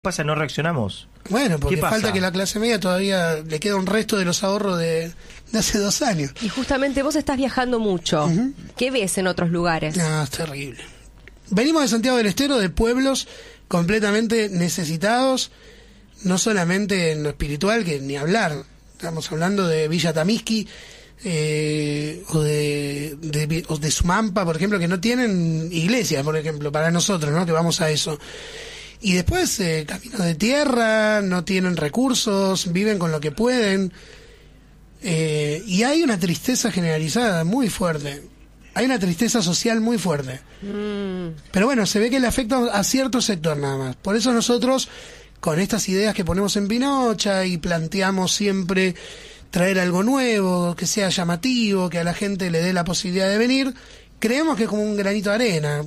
pasa? No reaccionamos. Bueno, porque ¿Qué pasa? falta que la clase media todavía le queda un resto de los ahorros de hace 2 años. Y justamente vos estás viajando mucho. Ujú. ¿Qué ves en otros lugares? No, es terrible. Venimos de Santiago del Estero, de pueblos completamente necesitados, no solamente en lo espiritual, que ni hablar. Estamos hablando de Villa Tamisqui o de Sumampa, por ejemplo, que no tienen iglesia, por ejemplo, para nosotros, ¿no? Que vamos a eso. Y después caminos de tierra, no tienen recursos, viven con lo que pueden. Y hay una tristeza generalizada muy fuerte. Hay una tristeza social muy fuerte. Pero bueno, se ve que le afecta a cierto sector nada más. Por eso nosotros, con estas ideas que ponemos en Pinocha y planteamos siempre traer algo nuevo, que sea llamativo, que a la gente le dé la posibilidad de venir, creemos que es como un granito de arena.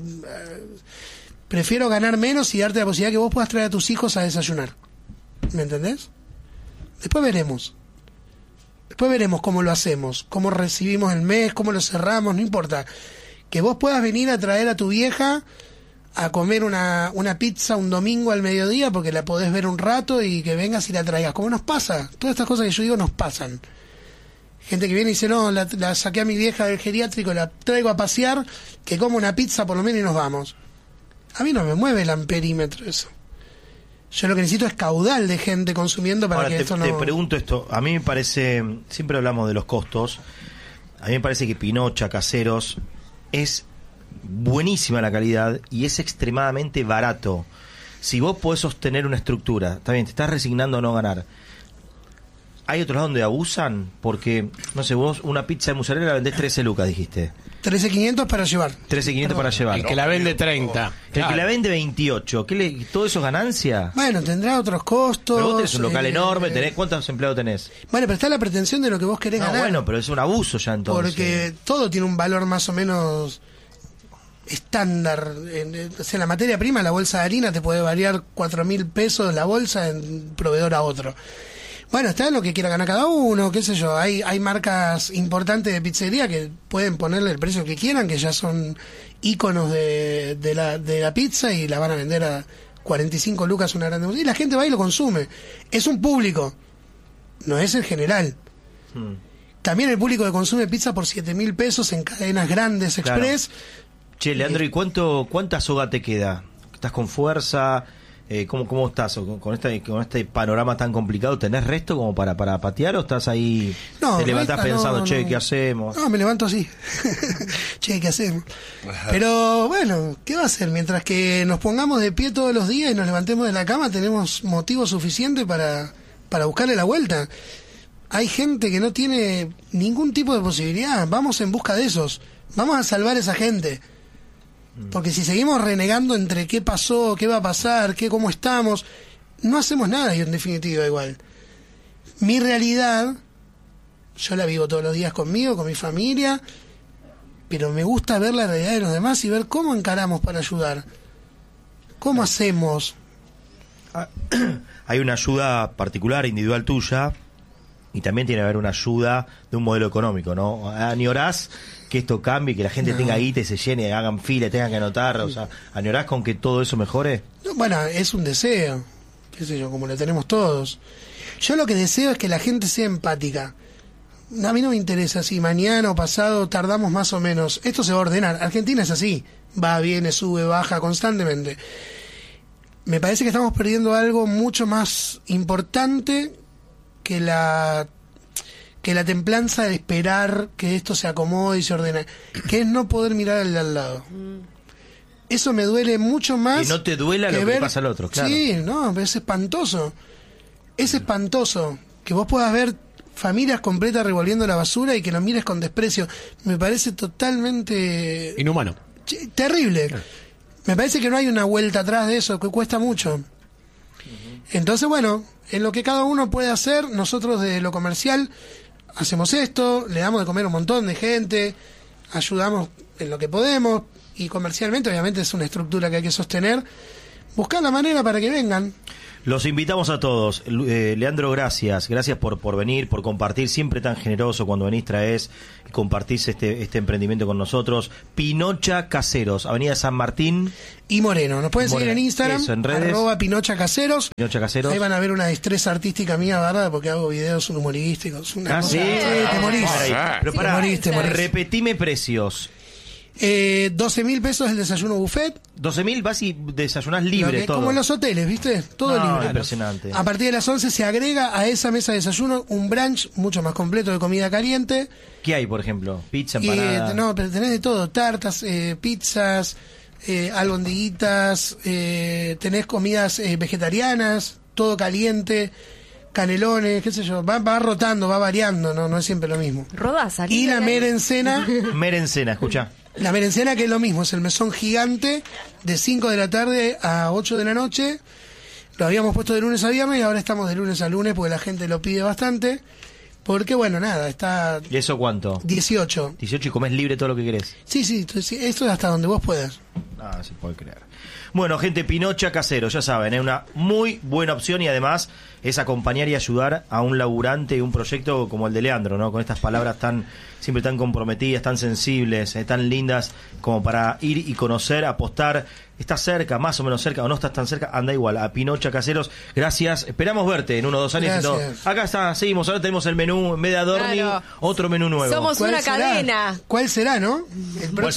Prefiero ganar menos y darte la posibilidad que vos puedas traer a tus hijos a desayunar. ¿Me entendés? Después veremos. Después veremos cómo lo hacemos, cómo recibimos el mes, cómo lo cerramos, no importa. Que vos puedas venir a traer a tu vieja a comer una pizza un domingo al mediodía porque la podés ver un rato y que vengas y la traigas. Como nos pasa, todas estas cosas que yo digo nos pasan. Gente que viene y dice, no, la saqué a mi vieja del geriátrico, la traigo a pasear, que coma una pizza por lo menos y nos vamos. A mí no me mueve el amperímetro eso. Yo lo que necesito es caudal de gente consumiendo para Ahora, que esto no... te pregunto esto. A mí me parece, siempre hablamos de los costos, a mí me parece que Pinocha, Caseros, es buenísima la calidad y es extremadamente barato. Si vos podés sostener una estructura, está bien, te estás resignando a no ganar. Hay otros lados donde abusan, porque, no sé, vos una pizza de mozzarella la vendés 13 lucas, dijiste. 13.500 para llevar. 13.500 para llevar. El que la vende 30. El que la vende 28, ¿todo eso es ganancia? Bueno, tendrá otros costos. Pero vos tenés un local enorme, ¿cuántos empleados tenés? Bueno, pero está la pretensión de lo que vos querés ganar. Bueno, pero es un abuso ya entonces. Porque todo tiene un valor más o menos estándar. O sea, la materia prima, la bolsa de harina te puede variar 4.000 pesos la bolsa en proveedor a otro. Bueno, está lo que quiera ganar cada uno, qué sé yo. Hay marcas importantes de pizzería que pueden ponerle el precio que quieran, que ya son íconos de la pizza y la van a vender a 45 lucas una grande. Y la gente va y lo consume. Es un público, no es el general. También el público que consume pizza por 7.000 pesos en cadenas grandes, express. Claro. Che, Leandro, ¿y cuánta soga te queda? ¿Estás con fuerza? ¿Cómo estás con este panorama tan complicado? ¿Tenés resto como para patear o estás ahí? No, te levantás pensando, no. ¿qué hacemos? No, me levanto así. Che, ¿qué hacemos? Pero bueno, ¿qué va a hacer? Mientras que nos pongamos de pie todos los días y nos levantemos de la cama, tenemos motivo suficiente para buscarle la vuelta. Hay gente que no tiene ningún tipo de posibilidad. Vamos en busca de esos. Vamos a salvar a esa gente. Porque si seguimos renegando entre qué pasó, qué va a pasar, cómo estamos, no hacemos nada, y en definitiva igual. Mi realidad, yo la vivo todos los días conmigo, con mi familia, pero me gusta ver la realidad de los demás y ver cómo encaramos para ayudar. ¿Cómo hacemos? Hay una ayuda particular, individual tuya, y también tiene que haber una ayuda de un modelo económico, ¿no? ¿Añorás que esto cambie, que la gente tenga guita y se llene, hagan fila, tengan que anotar? O sea, ¿añorás con que todo eso mejore? No, bueno, es un deseo, qué sé yo, como lo tenemos todos. Yo lo que deseo es que la gente sea empática. A mí no me interesa si mañana o pasado tardamos más o menos. Esto se va a ordenar. Argentina es así. Va, viene, sube, baja constantemente. Me parece que estamos perdiendo algo mucho más importante que la templanza de esperar que esto se acomode y se ordene, que es no poder mirar al de al lado. Eso me duele mucho más. Y no te duela lo que le pasa al otro, claro. Sí, no, es espantoso. Es espantoso que vos puedas ver familias completas revolviendo la basura y que lo mires con desprecio. Me parece totalmente... inhumano. Terrible. Me parece que no hay una vuelta atrás de eso, que cuesta mucho. Entonces, bueno, en lo que cada uno puede hacer, nosotros de lo comercial hacemos esto, le damos de comer a un montón de gente, ayudamos en lo que podemos, y comercialmente obviamente es una estructura que hay que sostener, buscar la manera para que vengan. Los invitamos a todos. Leandro, gracias por venir, por compartir, siempre tan generoso cuando venís, traes y compartís este emprendimiento con nosotros. Pinocha Caseros, Avenida San Martín y Moreno. Nos pueden seguir en Instagram, eso, en redes. @Pinocha Caseros. Pinocha Caseros. Ahí van a ver una destreza artística mía, ¿verdad? Porque hago videos humorísticos. Una cosa. Sí, te morís. Pero Sí, pará, te morís. repetime precios. 12.000 pesos el desayuno buffet. 12.000 vas y desayunás libre, todo. Como en los hoteles, ¿viste? Todo No, libre. impresionante. A partir de las 11 se agrega a esa mesa de desayuno un brunch mucho más completo de comida caliente. ¿Qué hay, por ejemplo? Pizza, empanada. No, pero tenés de todo: tartas, pizzas, albondiguitas, tenés comidas vegetarianas, todo caliente, canelones, qué sé yo. Va rotando, va variando, no es siempre lo mismo. Rodás, Y la merencena. Merencena, escucha. La merencena, que es lo mismo, es el mesón gigante de 5 de la tarde a 8 de la noche. Lo habíamos puesto de lunes a viernes y ahora estamos de lunes a lunes porque la gente lo pide bastante. Porque, bueno, nada, está... ¿Y eso cuánto? 18. 18 y comés libre todo lo que querés. Sí, esto es hasta donde vos puedas. Ah, se puede creer. Bueno, gente, Pinocha Casero, ya saben, es una muy buena opción y además es acompañar y ayudar a un laburante y un proyecto como el de Leandro, ¿no? Con estas palabras siempre tan comprometidas, tan sensibles, tan lindas, como para ir y conocer, apostar. Estás cerca, más o menos cerca, o no estás tan cerca, anda igual, a Pinocha Caseros. Gracias, esperamos verte en 1 o 2 años. Gracias. Y todo. Acá está, seguimos, ahora tenemos el menú, en vez de Adorni, Claro. otro menú nuevo. Somos una cadena. ¿Cuál será, no? El próximo